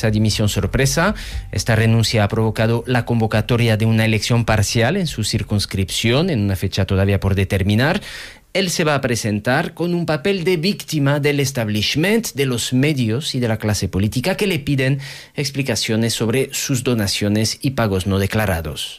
esa dimisión sorpresa. Esta renuncia ha provocado la convocatoria de una elección parcial en su circunscripción, en una fecha todavía por determinar. Él se va a presentar con un papel de víctima del establishment, de los medios y de la clase política que le piden explicaciones sobre sus donaciones y pagos no declarados.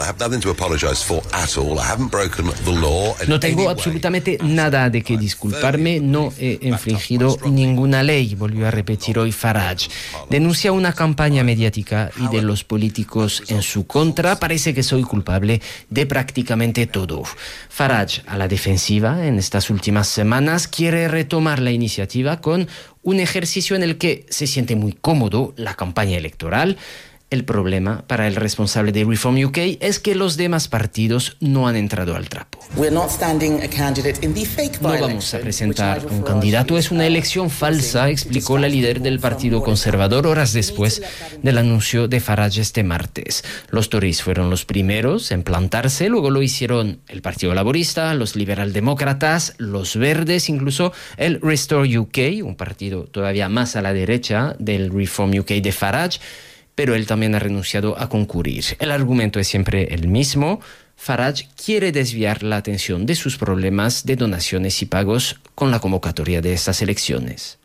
No tengo absolutamente nada de qué disculparme, no he infringido ninguna ley, volvió a repetir hoy Farage. Denuncia una campaña mediática y de los políticos en su contra. Parece que soy culpable de prácticamente todo. Farage, a la defensiva en estas últimas semanas, quiere retomar la iniciativa con un ejercicio en el que se siente muy cómodo, la campaña electoral. El problema para el responsable de Reform UK es que los demás partidos no han entrado al trapo. No vamos a presentar un candidato, es una elección falsa, explicó la líder del Partido Conservador horas después del anuncio de Farage este martes. Los Tories fueron los primeros en plantarse, luego lo hicieron el Partido Laborista, los liberaldemócratas, los Verdes, incluso el Restore UK, un partido todavía más a la derecha del Reform UK de Farage, pero él también ha renunciado a concurrir. El argumento es siempre el mismo. Farage quiere desviar la atención de sus problemas de donaciones y pagos con la convocatoria de estas elecciones.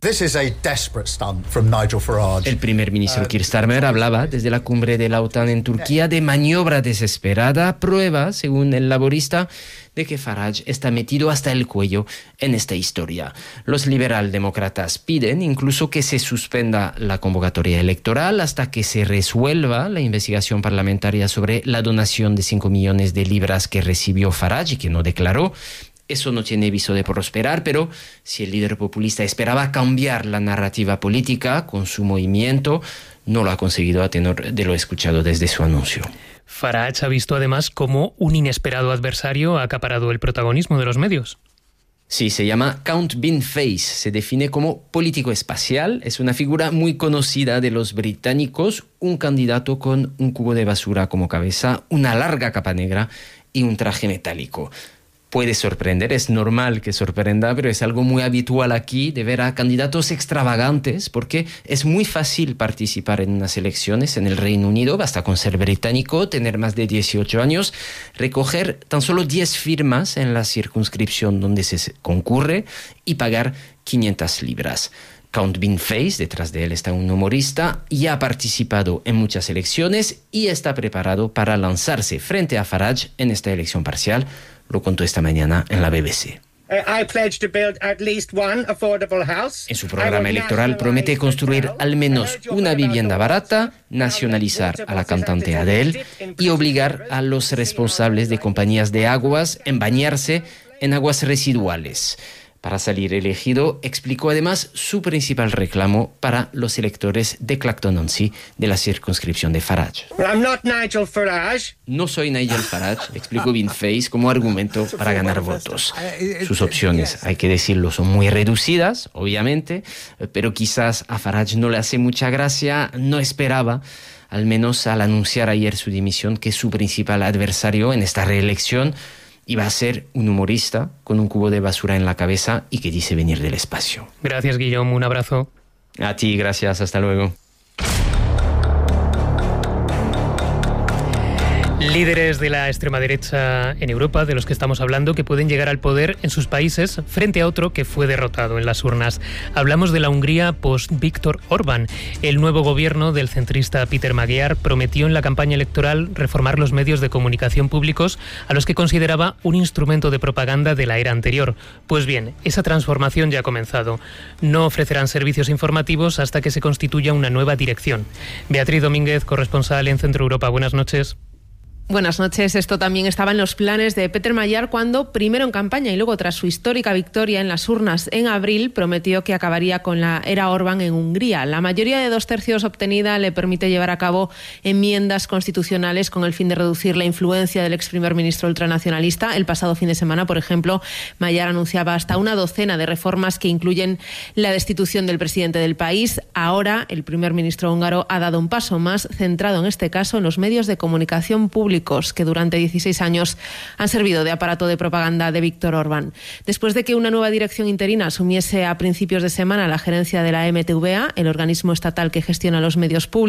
El primer ministro Keir Starmer hablaba desde la cumbre de la OTAN en Turquía de maniobra desesperada, prueba, según el laborista, de que Farage está metido hasta el cuello en esta historia. Los liberaldemócratas piden incluso que se suspenda la convocatoria electoral hasta que se resuelva la investigación parlamentaria sobre la donación de 5 millones de libras que recibió Farage y que no declaró. Eso no tiene viso de prosperar, pero si el líder populista esperaba cambiar la narrativa política con su movimiento, no lo ha conseguido a tenor de lo escuchado desde su anuncio. Farage ha visto además cómo un inesperado adversario ha acaparado el protagonismo de los medios. Sí, se llama Count Bin Face, se define como político espacial, es una figura muy conocida de los británicos, un candidato con un cubo de basura como cabeza, una larga capa negra y un traje metálico. Puede sorprender, es normal que sorprenda, pero es algo muy habitual aquí de ver a candidatos extravagantes porque es muy fácil participar en unas elecciones en el Reino Unido, basta con ser británico, tener más de 18 años, recoger tan solo 10 firmas en la circunscripción donde se concurre y pagar 500 libras. Count Bin Face, detrás de él está un humorista, ya ha participado en muchas elecciones y está preparado para lanzarse frente a Farage en esta elección parcial. Lo contó esta mañana en la BBC. En su programa electoral promete construir al menos una vivienda barata, nacionalizar a la cantante Adele y obligar a los responsables de compañías de aguas a bañarse en aguas residuales. Para salir elegido, explicó además su principal reclamo para los electores de Clacton-on-Sea de la circunscripción de Farage. No soy Nigel Farage, explicó Bin Face como argumento para ganar votos. Sus opciones, hay que decirlo, son muy reducidas, obviamente, pero quizás a Farage no le hace mucha gracia, no esperaba, al menos al anunciar ayer su dimisión, que su principal adversario en esta reelección iba a ser un humorista con un cubo de basura en la cabeza y que dice venir del espacio. Gracias, Guillaume. Un abrazo. A ti, gracias. Hasta luego. Líderes de la extrema derecha en Europa, de los que estamos hablando, que pueden llegar al poder en sus países frente a otro que fue derrotado en las urnas. Hablamos de la Hungría post-Viktor Orbán. El nuevo gobierno del centrista Peter Magyar prometió en la campaña electoral reformar los medios de comunicación públicos a los que consideraba un instrumento de propaganda de la era anterior. Pues bien, esa transformación ya ha comenzado. No ofrecerán servicios informativos hasta que se constituya una nueva dirección. Beatriz Domínguez, corresponsal en Centro Europa. Buenas noches. Buenas noches. Esto también estaba en los planes de Peter Magyar cuando, primero en campaña y luego tras su histórica victoria en las urnas en abril, prometió que acabaría con la era Orbán en Hungría. La mayoría de 2/3 obtenida le permite llevar a cabo enmiendas constitucionales con el fin de reducir la influencia del ex primer ministro ultranacionalista. El pasado fin de semana, por ejemplo, Magyar anunciaba hasta una docena de reformas que incluyen la destitución del presidente del país. Ahora, el primer ministro húngaro ha dado un paso más, centrado en este caso en los medios de comunicación públicos, que durante 16 años han servido de aparato de propaganda de Viktor Orbán. Después de que una nueva dirección interina asumiese a principios de semana la gerencia de la MTVA, el organismo estatal que gestiona los medios públicos,